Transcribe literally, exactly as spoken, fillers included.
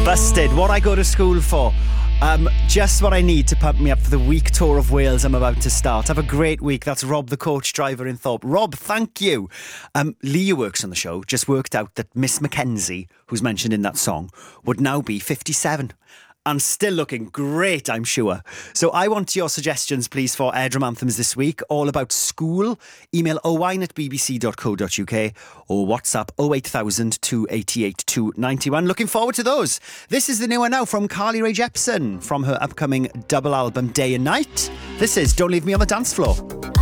Busted, what I go to school for. Um, just what I need to pump me up for the week tour of Wales I'm about to start. Have a great week. That's Rob, the coach driver in Thorpe. Rob, thank you. Um, Lee, who works on the show, just worked out that Miss Mackenzie, who's mentioned in that song, would now be fifty-seven. And still looking great, I'm sure. So I want your suggestions, please, for Airdrum Anthems this week, all about school. Email owine at b b c dot co dot u k or WhatsApp oh eight thousand, two eight eight, two nine one. Looking forward to those. This is the new one now from Carly Rae Jepsen from her upcoming double album Day and Night. This is Don't Leave Me on the Dance Floor.